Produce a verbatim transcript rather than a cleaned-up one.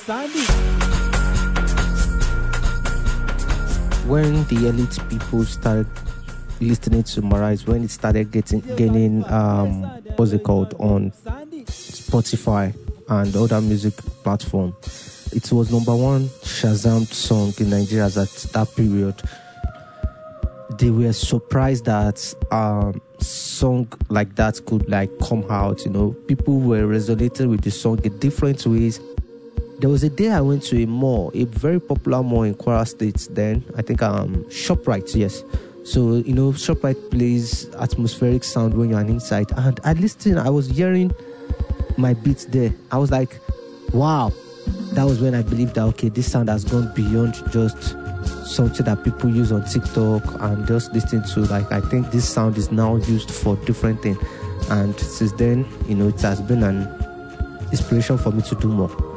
When the elite people started listening to Mariah, when it started getting gaining um what's it called on Spotify and other music platform, it was number one Shazam song in Nigeria at that period. They were surprised that um song like that could like come out. You know, people were resonating with the song in different ways. There was a day I went to a mall, a very popular mall in Kwara State then. I think um ShopRite, yes. So, you know, ShopRite plays atmospheric sound when you're inside. And I listened, I was hearing my beats there. I was like, wow. That was when I believed that, okay, this sound has gone beyond just something that people use on TikTok and just listening to. Like, I think this sound is now used for different things. And since then, you know, it has been an inspiration for me to do more.